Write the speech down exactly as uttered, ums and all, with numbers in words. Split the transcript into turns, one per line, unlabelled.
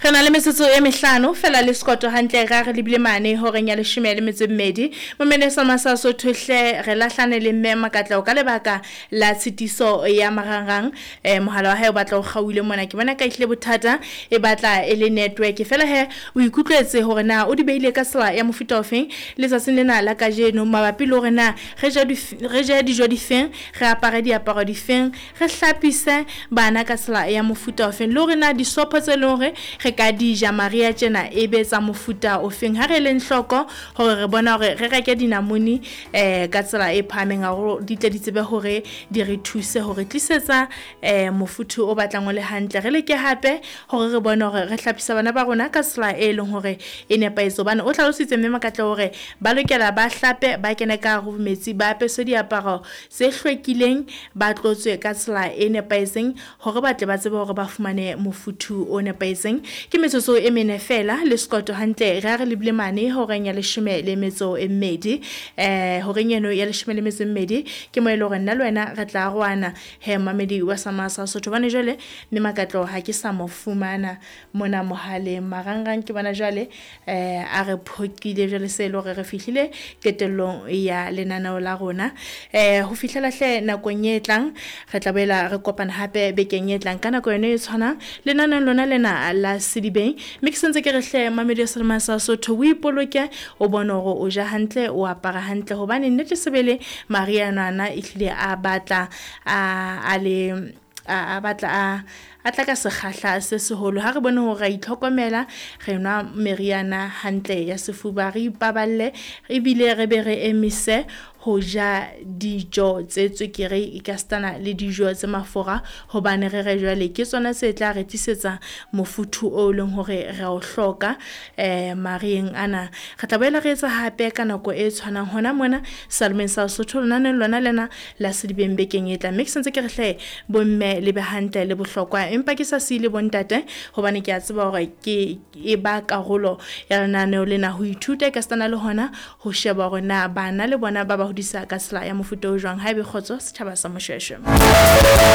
Re na le metsotso e mehlano fela le skoto hantle ga re lebile mane horeng ya leshome le metso e mmedi mo menesa masaso thohle re lahlane le mme Makatla o ka lebaka la tshitiso ya marangrang eh mohala wa hae o batla o gauile mona ke bona ka ihle bothata e batla e le network fela he o ikutlwetse hore na o di beile ka sela ya mofuta ofeng le tsatsing lena la ka jeno mabapi le hore na re ja re ja dijo di feng re apare diaparo di feng re hlapise bana ka sela ya mofuta ofeng le hore na di sopo tse le hore re ka dija Maria tjena e be tsa mofuta ofeng ha re leng hloko hore re bona hore re reke dinamuni eh ka tsela e phameng a go di tle di tsebe hore di re thuse hore tlisetsa eh mofuta o batlang o le hantle re leke hape hore re bone hore re hlapisa bana ba rona ka sela e leng hore e nepaetso bana o tlalositse mme Makatla hore ba lokela ba hlape ba kene ka go metsi ba apese diaparo tse hlwekileng ba tlotswe ka sela e nepaetseng hore ba tle ba tsebe hore ba fumane mofutu o nepaetseng ke metsotso e mene fela le skoto hantle re re lebile mane horeng ya leshome le metso e mmedi eh horeng eno ya leshome le metso e mmedi ke mo ile hore nna le wena re tla rwana he mamedi wa samasa sotho bane jwale mme Makatla ha ke sa mo fumana mona mohale marangrang ke bona jwale eh a re phokile jwale se le hore re fihlile ketellong ya lenaneo la rona eh ho fihlela hle nakong e tlang re tla bela re kopana hape bekeng e tlang kana ko ene e tshwana lenaneo lona lena la Sidibeng mme ke sentse ke re hle mamedi ya selma sa Sotho o ipoloke o bona hore o ja hantle o apara hantle hobane nnete sebele Maria nana e hlile a batla a a le a batla a atla ka sekgahla se seholo ha re bone hore ra itlhokomela re nwa meriana hantle ya sefuba re ipaballe re bile re be re emise ho ja dijo tse tswekere e ka stana le dijo tse mafora hobane re re jwale ke tsona tse tla re tisetsa mofutu o leng hore re o hloka eh mareng ana re tla boela re etsa hape ka nako e tshwanang hona mona Salmen sa Sotho lona lona lena la Sidibeng bekeng e tla mix ntse ke re hle bomme le be hantle le bohlokwa empa ke sa sile bontate hobane ke a tseba hore ke e ba karolo ya lenaneo lena ho ithuta ka stana le hona ho sheba hore na bana le bona ba ba hodisa ka sela ya mofuta o jwang ha ebe khotso setjhaba sa Moshweshwe.